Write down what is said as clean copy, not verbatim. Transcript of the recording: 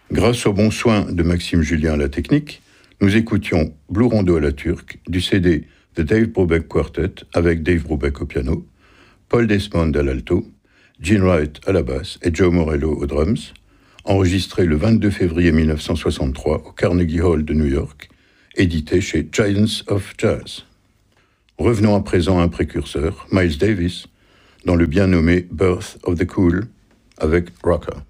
Grâce aux bons soins de Maxime Julien à la technique, nous écoutions Blue Rondo à la turque du CD The Dave Brubeck Quartet avec Dave Brubeck au piano, Paul Desmond à l'alto, Gene Wright à la basse et Joe Morello aux drums, enregistré le 22 février 1963 au Carnegie Hall de New York, édité chez Giants of Jazz. Revenons à présent à un précurseur, Miles Davis, dans le bien nommé Birth of the Cool avec Rocker.